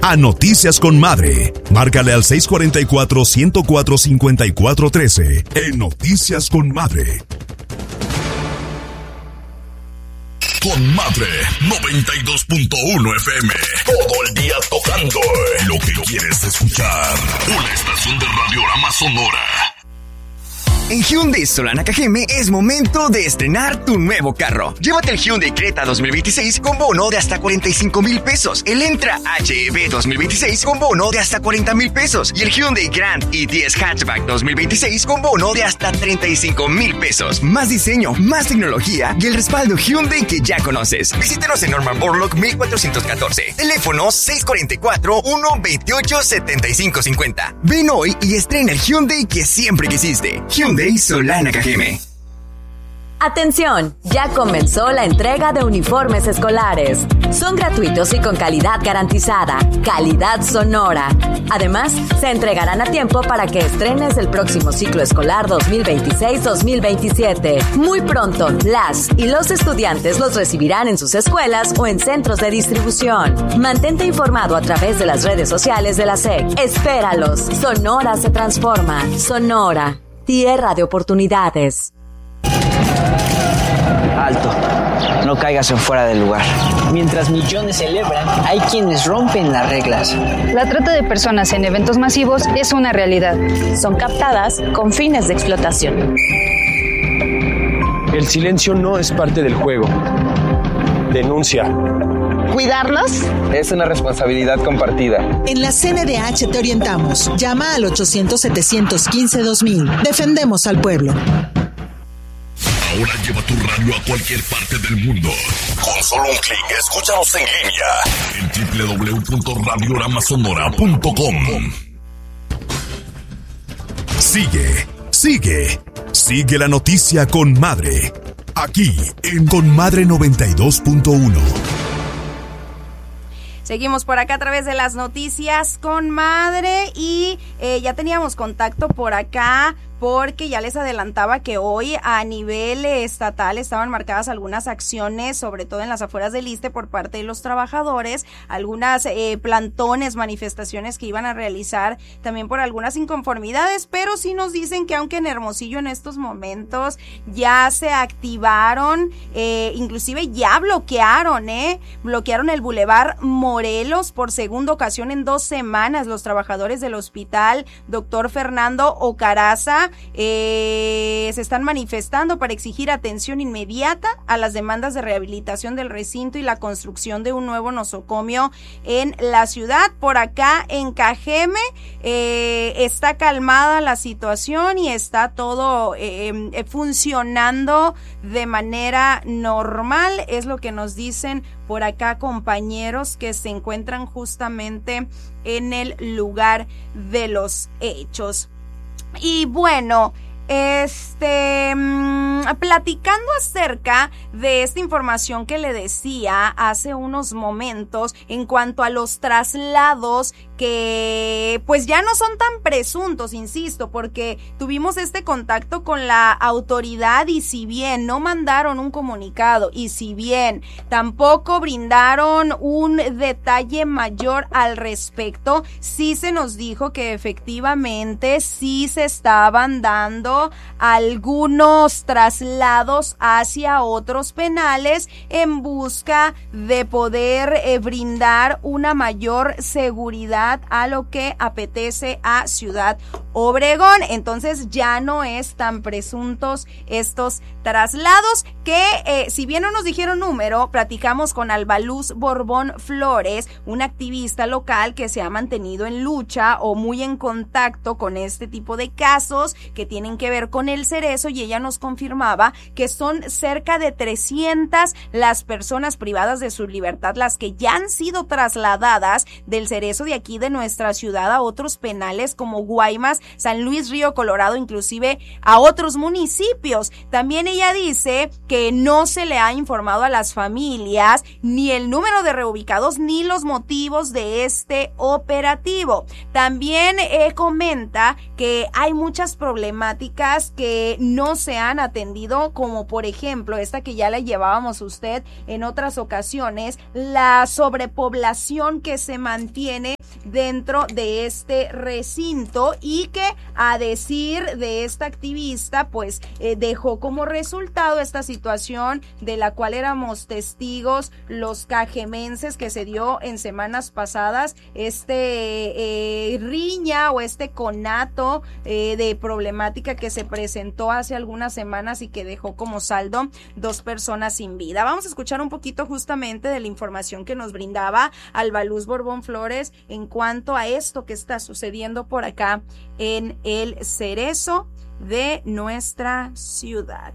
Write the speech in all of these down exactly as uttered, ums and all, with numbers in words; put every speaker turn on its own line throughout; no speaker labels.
a Noticias con Madre. Márcale al seis cuatro cuatro, uno cero cuatro, cinco cuatro uno tres en Noticias con Madre. Con Madre noventa y dos punto uno F M. Todo el día tocando lo que quieres escuchar. Una estación de Radiorama Sonora.
En Hyundai Solana Cajeme es momento de estrenar tu nuevo carro. Llévate el Hyundai Creta dos mil veintiséis con bono de hasta cuarenta y cinco mil pesos. El Entra H E V dos mil veintiséis con bono de hasta cuarenta mil pesos. Y el Hyundai Grand i diez Hatchback dos mil veintiséis con bono de hasta treinta y cinco mil pesos. Más diseño, más tecnología y el respaldo Hyundai que ya conoces. Visítenos en Norman Borlaug mil cuatrocientos catorce. Teléfono seis cuatro cuatro, uno dos ocho, siete cinco cinco cero. Ven hoy y estrena el Hyundai que siempre quisiste. Hyundai Solana Cajeme.
Atención, ya comenzó la entrega de uniformes escolares. Son gratuitos y con calidad garantizada, calidad Sonora. Además, se entregarán a tiempo para que estrenes el próximo ciclo escolar dos mil veintiséis dos mil veintisiete. Muy pronto, las y los estudiantes los recibirán en sus escuelas o en centros de distribución. Mantente informado a través de las redes sociales de la S E C. Espéralos. Sonora se transforma. Sonora, tierra de oportunidades.
Alto, no caigas en fuera del lugar. Mientras millones celebran, hay quienes rompen las reglas.
La trata de personas en eventos masivos es una realidad.
Son captadas con fines de explotación.
El silencio no es parte del juego. Denuncia.
¿Cuidarnos?
Es una responsabilidad compartida.
En la C N D H te orientamos. Llama al ochocientos, setecientos quince, dos mil. Defendemos al pueblo.
Ahora lleva tu radio a cualquier parte del mundo. Con solo un clic, escúchanos en línea en doble u doble u doble u punto radiorama sonora punto com. Sigue, sigue, sigue la noticia con Madre. Aquí en Con Madre noventa y dos punto uno.
Seguimos por acá a través de las noticias con Madre y eh, ya teníamos contacto por acá porque ya les adelantaba que hoy a nivel estatal estaban marcadas algunas acciones, sobre todo en las afueras del Iste por parte de los trabajadores, algunas eh, plantones, manifestaciones que iban a realizar también por algunas inconformidades, pero sí nos dicen que aunque en Hermosillo en estos momentos ya se activaron, eh, inclusive ya bloquearon, eh, bloquearon el Boulevard Morelos por segunda ocasión en dos semanas los trabajadores del hospital Doctor Fernando Ocaraza. Eh, se están manifestando para exigir atención inmediata a las demandas de rehabilitación del recinto y la construcción de un nuevo nosocomio en la ciudad. Por acá en Cajeme eh, está calmada la situación y está todo eh, eh, funcionando de manera normal, es lo que nos dicen por acá compañeros que se encuentran justamente en el lugar de los hechos. Y bueno, este, mmm, platicando acerca de esta información que le decía hace unos momentos en cuanto a los traslados que pues ya no son tan presuntos, insisto, porque tuvimos este contacto con la autoridad y si bien no mandaron un comunicado y si bien tampoco brindaron un detalle mayor al respecto, sí se nos dijo que efectivamente sí se estaban dando algunos traslados hacia otros penales en busca de poder eh, brindar una mayor seguridad a lo que apetece a Ciudad Obregón. Entonces ya no es tan presuntos estos traslados que eh, si bien no nos dijeron número, platicamos con Albaluz Borbón Flores, una activista local que se ha mantenido en lucha o muy en contacto con este tipo de casos que tienen que ver con el Cerezo, y ella nos confirmaba que son cerca de trescientas las personas privadas de su libertad las que ya han sido trasladadas del Cerezo de aquí de nuestra ciudad a otros penales como Guaymas, San Luis Río Colorado, inclusive a otros municipios. También ella dice que no se le ha informado a las familias ni el número de reubicados ni los motivos de este operativo. También eh, comenta que hay muchas problemáticas problemáticas que no se han atendido, como por ejemplo esta que ya la llevábamos usted en otras ocasiones, la sobrepoblación que se mantiene dentro de este recinto y que, a decir de esta activista, pues eh, dejó como resultado esta situación de la cual éramos testigos los cajemenses, que se dio en semanas pasadas, este eh, riña o este conato eh, de problemática que se presentó hace algunas semanas y que dejó como saldo dos personas sin vida. Vamos a escuchar un poquito justamente de la información que nos brindaba Alba Luz Borbón Flores en cuanto a esto que está sucediendo por acá en el Cerezo de nuestra ciudad.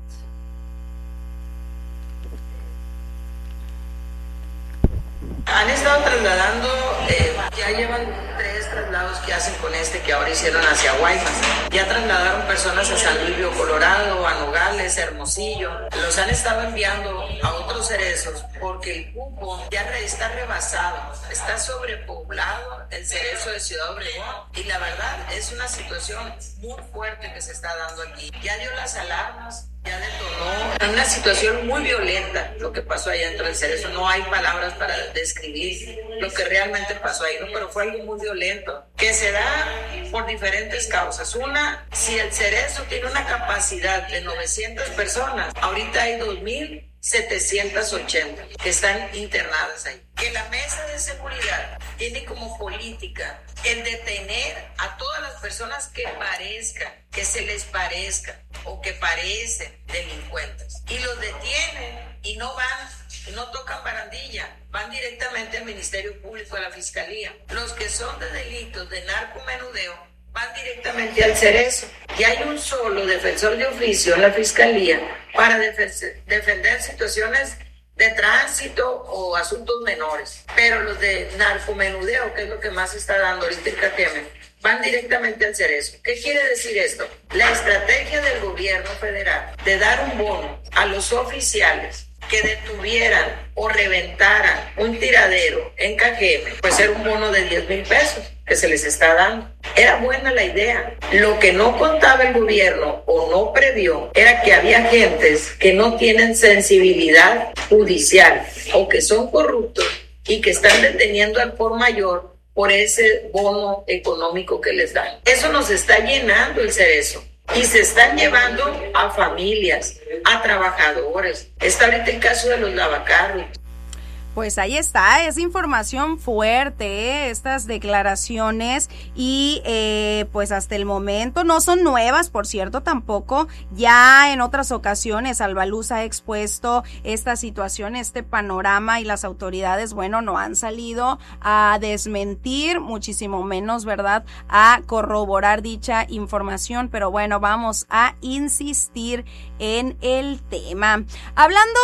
Han estado trasladando, eh, ya llevan tres traslados que hacen con este que ahora hicieron hacia Guaymas. Ya trasladaron personas a San Luis Río Colorado, a Nogales, Hermosillo. Los han estado enviando a otros cerezos porque el cupo ya está rebasado, está sobrepoblado el cerezo de Ciudad Obregón. Y la verdad es una situación muy fuerte que se está dando aquí. Ya dio las alarmas. Ya detonó en una situación muy violenta lo que pasó allá dentro del cerezo. No hay palabras para describir lo que realmente pasó ahí, ¿no? Pero fue algo muy violento, que se da por diferentes causas. Una, si el cerezo tiene una capacidad de novecientas personas, ahorita hay dos mil setecientos ochenta que están internadas ahí. Que la mesa de seguridad tiene como política el detener a todas las personas que parezcan, que se les parezca o que parecen delincuentes. Y los detienen y no van, no tocan barandilla, van directamente al Ministerio Público, a la Fiscalía. Los que son de delitos de narcomenudeo van directamente al cerezo. Y hay un solo defensor de oficio en la Fiscalía para defe- defender situaciones de tránsito o asuntos menores. Pero los de narcomenudeo, que es lo que más se está dando ahorita en Cajeme, van directamente al cerezo. ¿Qué quiere decir esto? La estrategia del gobierno federal de dar un bono a los oficiales que detuvieran o reventaran un tiradero en Cajeme, pues era un bono de diez mil pesos que se les está dando. Era buena la idea. Lo que no contaba el gobierno o no previó era que había gentes que no tienen sensibilidad judicial o que son corruptos y que están deteniendo al por mayor por ese bono económico que les dan. Eso nos está llenando el cerezo. Y se están llevando a familias, a trabajadores. Está ahorita el caso de los lavacarros.
Pues ahí está, es información fuerte, ¿eh? Estas declaraciones y eh, pues hasta el momento no son nuevas, por cierto, tampoco. Ya en otras ocasiones Alba Luz ha expuesto esta situación, este panorama, y las autoridades, bueno, no han salido a desmentir, muchísimo menos, ¿verdad?, a corroborar dicha información, pero bueno, vamos a insistir en el tema. Hablando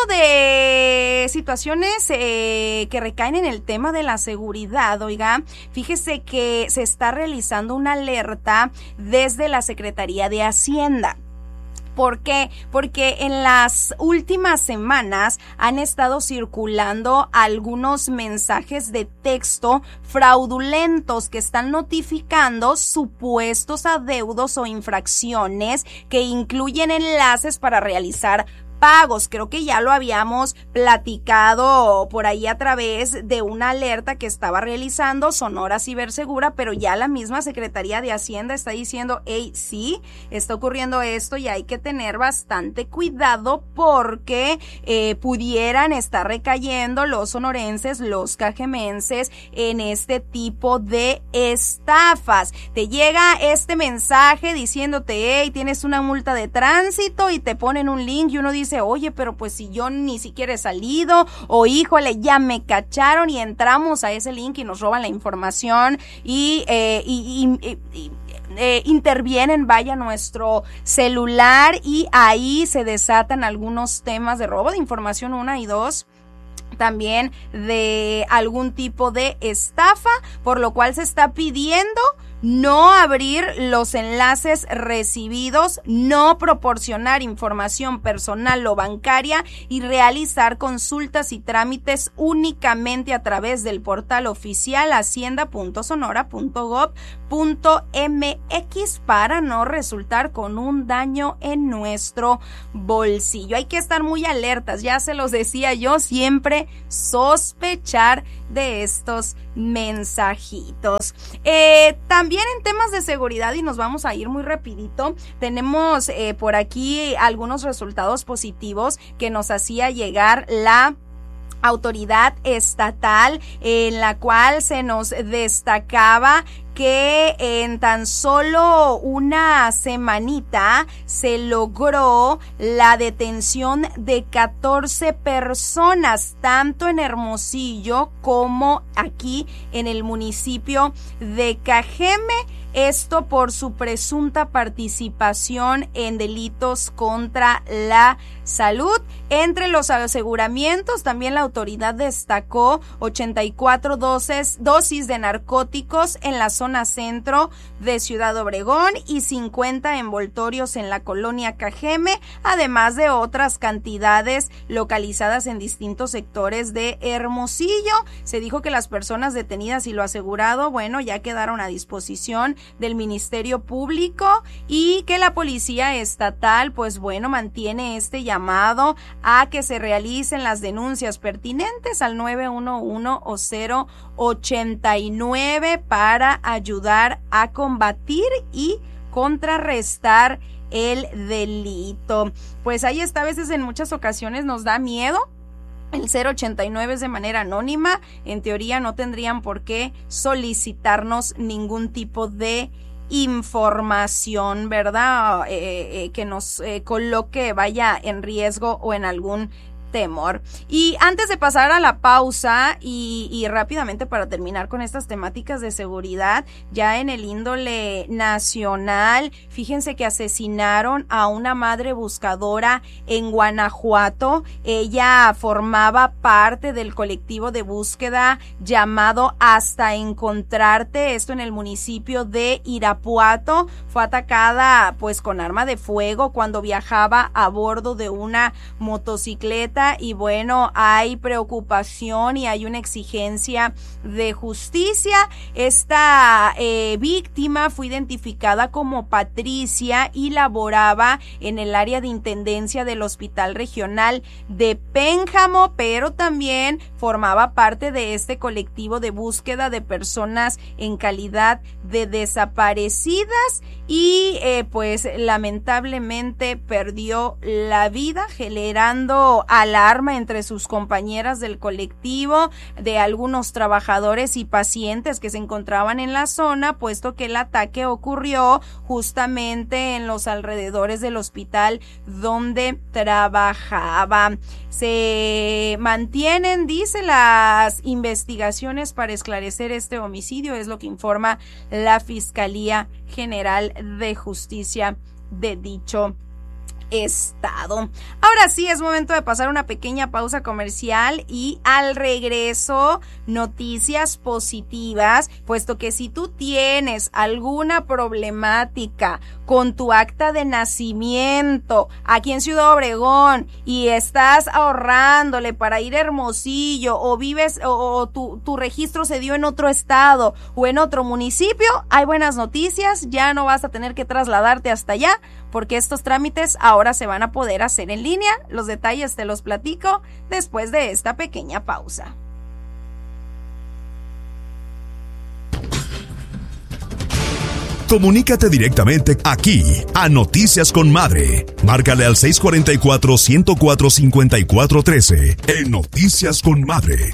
de situaciones eh, que recaen en el tema de la seguridad, oiga, fíjese que se está realizando una alerta desde la Secretaría de Hacienda. ¿Por qué? Porque en las últimas semanas han estado circulando algunos mensajes de texto fraudulentos que están notificando supuestos adeudos o infracciones que incluyen enlaces para realizar pagos. Creo que ya lo habíamos platicado por ahí a través de una alerta que estaba realizando Sonora Cibersegura, pero ya la misma Secretaría de Hacienda está diciendo, hey, sí, está ocurriendo esto y hay que tener bastante cuidado porque eh, pudieran estar recayendo los sonorenses, los cajemenses en este tipo de estafas. Te llega este mensaje diciéndote, hey, tienes una multa de tránsito, y te ponen un link y uno dice, oye, pero pues si yo ni siquiera he salido, o híjole, ya me cacharon, y entramos a ese link y nos roban la información y, eh, y, y, y, y eh, intervienen, vaya, nuestro celular, y ahí se desatan algunos temas de robo de información, una y dos, también de algún tipo de estafa, por lo cual se está pidiendo no abrir los enlaces recibidos, no proporcionar información personal o bancaria y realizar consultas y trámites únicamente a través del portal oficial hacienda punto sonora punto gob punto m x para no resultar con un daño en nuestro bolsillo. Hay que estar muy alertas, ya se los decía yo, siempre sospechar de estos mensajitos. Eh, también en temas de seguridad, y nos vamos a ir muy rapidito, tenemos eh, por aquí algunos resultados positivos que nos hacía llegar la autoridad estatal, en la cual se nos destacaba que en tan solo una semanita se logró la detención de catorce personas, tanto en Hermosillo como aquí en el municipio de Cajeme. Esto por su presunta participación en delitos contra la salud. Entre los aseguramientos, también la autoridad destacó ochenta y cuatro dosis, dosis de narcóticos en la zona centro de Ciudad Obregón y cincuenta envoltorios en la colonia Cajeme, además de otras cantidades localizadas en distintos sectores de Hermosillo. Se dijo que las personas detenidas y lo asegurado, bueno, ya quedaron a disposición del Ministerio Público y que la Policía Estatal, pues bueno, mantiene este llamado a que se realicen las denuncias pertinentes al nueve uno uno o cero ochenta y nueve para ayudar a combatir y contrarrestar el delito. Pues ahí está, a veces en muchas ocasiones nos da miedo. El cero ochenta y nueve es de manera anónima, en teoría no tendrían por qué solicitarnos ningún tipo de información, ¿verdad? Eh, eh, que nos eh, coloque, vaya, en riesgo o en algún temor. Y antes de pasar a la pausa y, y rápidamente para terminar con estas temáticas de seguridad, ya en el índole nacional, fíjense que asesinaron a una madre buscadora en Guanajuato. Ella formaba parte del colectivo de búsqueda llamado Hasta Encontrarte, esto en el municipio de Irapuato. Fue atacada pues con arma de fuego cuando viajaba a bordo de una motocicleta. Y bueno, hay preocupación y hay una exigencia de justicia. Esta eh, víctima fue identificada como Patricia y laboraba en el área de intendencia del Hospital Regional de Pénjamo, pero también formaba parte de este colectivo de búsqueda de personas en calidad de desaparecidas y eh, pues lamentablemente perdió la vida, generando alarma entre sus compañeras del colectivo, de algunos trabajadores y pacientes que se encontraban en la zona, puesto que el ataque ocurrió justamente en los alrededores del hospital donde trabajaba. Se mantienen, dice, las investigaciones para esclarecer este homicidio, es lo que informa la Fiscalía General de Justicia de dicho estado. Ahora sí es momento de pasar una pequeña pausa comercial y al regreso noticias positivas, puesto que si tú tienes alguna problemática con tu acta de nacimiento aquí en Ciudad Obregón y estás ahorrándole para ir a Hermosillo o vives o, o tu, tu registro se dio en otro estado o en otro municipio, hay buenas noticias, ya no vas a tener que trasladarte hasta allá porque estos trámites ahora se van a poder hacer en línea. Los detalles te los platico después de esta pequeña pausa.
Comunícate directamente aquí a Noticias con Madre. Márcale al seis cuatro cuatro, uno cero cuatro, cinco cuatro uno tres en Noticias con Madre.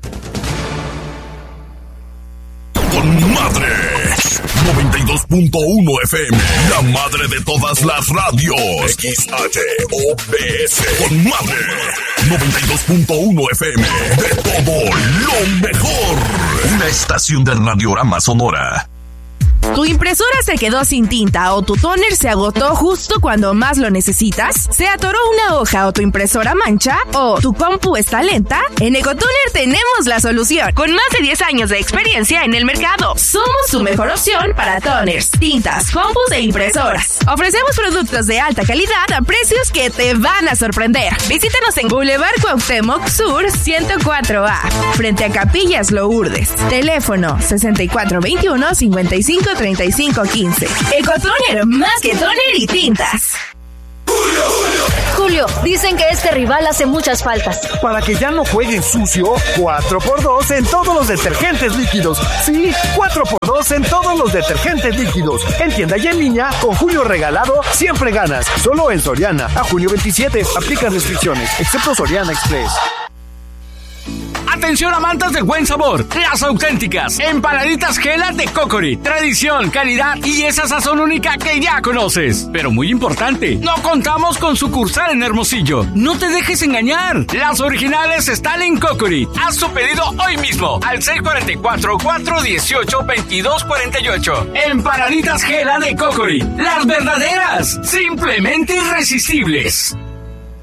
Con Madre noventa y dos punto uno F M, la madre de todas las radios. X H O B S. Con Madre noventa y dos punto uno F M, de todo lo mejor. Una estación de Radiorama Sonora.
¿Tu impresora se quedó sin tinta o tu tóner se agotó justo cuando más lo necesitas? ¿Se atoró una hoja o tu impresora mancha? ¿O tu compu está lenta? En Ecotoner tenemos la solución. Con más de diez años de experiencia en el mercado, somos tu mejor opción para toners, tintas, compus e impresoras. Ofrecemos productos de alta calidad a precios que te van a sorprender. Visítanos en Boulevard Cuauhtémoc Sur ciento cuatro A, frente a Capillas Lourdes. Teléfono sesenta y cuatro veintiuno, cincuenta y cinco, treinta y cinco quince. Ecotoner, más que toner y tintas.
Julio, dicen que este rival hace muchas faltas.
Para que ya no jueguen sucio, cuatro por dos en todos los detergentes líquidos. Sí, cuatro por dos en todos los detergentes líquidos. En tienda y en línea, con Julio regalado, siempre ganas. Solo en Soriana. A junio veintisiete, aplican restricciones, excepto Soriana Express.
Atención amantes del buen sabor, las auténticas empanaditas Gela de Cocori. Tradición, calidad y esa sazón única que ya conoces. Pero muy importante, no contamos con sucursal en Hermosillo. No te dejes engañar, las originales están en Cocori. Haz tu pedido hoy mismo al seis cuatro cuatro, cuatro uno ocho, veintidós cuarenta y ocho. Empanaditas Gela de Cocori, las verdaderas, simplemente irresistibles.